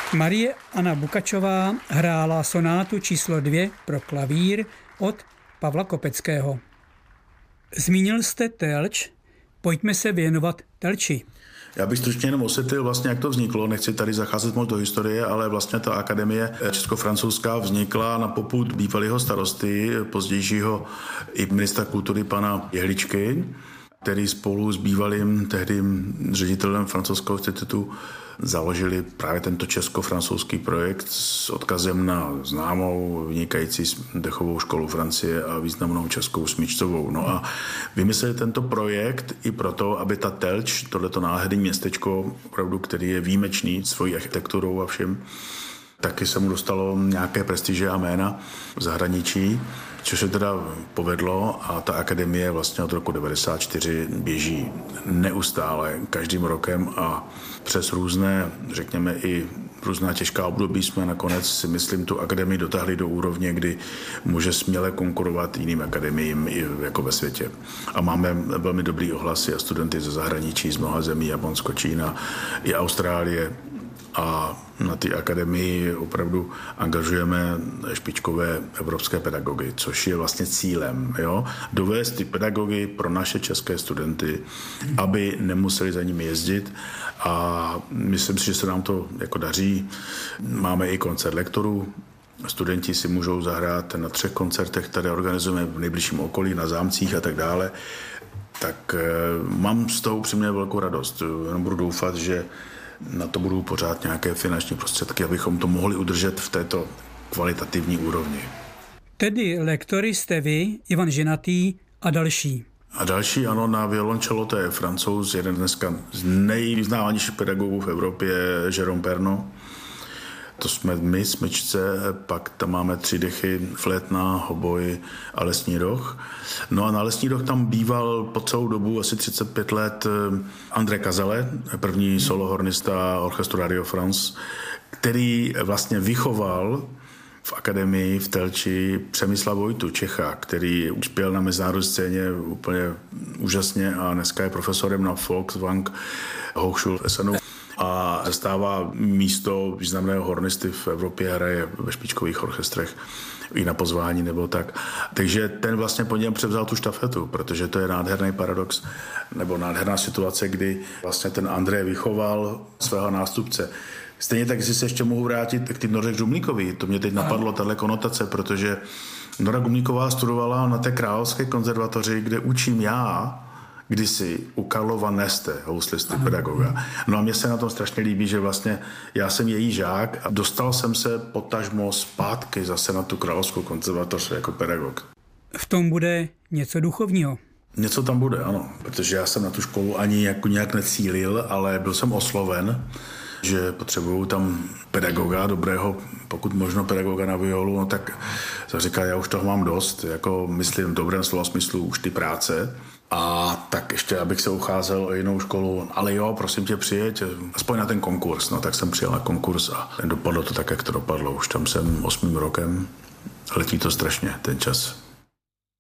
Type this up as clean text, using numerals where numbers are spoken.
Marie Anna Bukačová hrála sonátu číslo 2 pro klavír od Pavla Kopeckého. Zmínil jste Telč, pojďme se věnovat Telči. Já bych stručně jenom osvětlil vlastně, jak to vzniklo. Nechci tady zacházet moc do historie, ale vlastně ta akademie česko-francouzská vznikla na popud bývalého starosty, pozdějšího i ministra kultury pana Jehličky, který spolu s bývalým tehdy ředitelem francouzského institutu založili právě tento česko-francouzský projekt s odkazem na známou vynikající dechovou školu Francie a významnou českou smyčcovou. No a vymysleli tento projekt i proto, aby ta Telč, tohleto nádherné městečko, opravdu, který je výjimečný svojí architekturou a všem, taky se mu dostalo nějaké prestiže a jména v zahraničí, což se teda povedlo a ta akademie vlastně od roku 1994 běží neustále, každým rokem a přes různé, řekněme i různá těžká období jsme nakonec si myslím tu akademii dotáhli do úrovně, kdy může směle konkurovat jiným akademiím i jako ve světě. A máme velmi dobrý ohlasy a studenty ze zahraničí, z mnoha zemí, Japonsko, Čína i Austrálie. A na té akademii opravdu angažujeme špičkové evropské pedagogy, což je vlastně cílem. Jo? Dovést ty pedagogy pro naše české studenty, aby nemuseli za nimi jezdit a myslím si, že se nám to jako daří. Máme i koncert lektorů. Studenti si můžou zahrát na 3 koncertech, které organizujeme v nejbližším okolí, na zámcích a tak dále. Tak mám z toho upřímně velkou radost. Jenom budu doufat, že na to budou pořád nějaké finanční prostředky, abychom to mohli udržet v této kvalitativní úrovni. Tedy lektory jste vy, Ivan Ženatý a další. A další, ano, na violoncello, to je Francouz, jeden dneska z nejvyznávanějších pedagogů v Evropě, Jérôme Pernot. To jsme my, smyčce, pak tam máme 3 dechy, flétna, hoboj a lesní roh. No a na lesní roh tam býval po celou dobu, asi 35 let, André Kazele, první solohornista orchestru Radio France, který vlastně vychoval v akademii v Telči Přemysla Vojtu, Čecha, který uspěl na mezinárodní scéně úplně úžasně a dneska je profesorem na Volkswang Hochschule Essenu. A zastává místo významného hornisty v Evropě, hraje ve špičkových orchestrech i na pozvání nebo tak. Takže ten vlastně po něm převzal tu štafetu, protože to je nádherný paradox nebo nádherná situace, kdy vlastně ten André vychoval svého nástupce. Stejně tak, jestli se ještě mohu vrátit k tým Noře Žumlíkovi, to mě teď napadlo, tahle konotace, protože Nora Gumlíková studovala na té Královské konzervatoři, kde učím já, kdysi u Karlova Neste, houslisty, pedagoga. No a mně se na tom strašně líbí, že vlastně já jsem její žák a dostal jsem se potažmo zpátky zase na tu Královskou konzervatoř jako pedagog. V tom bude něco duchovního. Něco tam bude, ano, protože já jsem na tu školu ani jako nějak necílil, ale byl jsem osloven, že potřebuju tam pedagoga, dobrého, pokud možno pedagoga na violu, no tak jsem říkal, já už toho mám dost, jako myslím v dobrém slova smyslu už ty práce. A tak ještě, abych se ucházel o jinou školu, ale jo, prosím tě, přijeď, aspoň na ten konkurs. No tak jsem přijel na konkurs a dopadlo to tak, jak to dopadlo. Už tam jsem 8. rokem, letí to strašně, ten čas.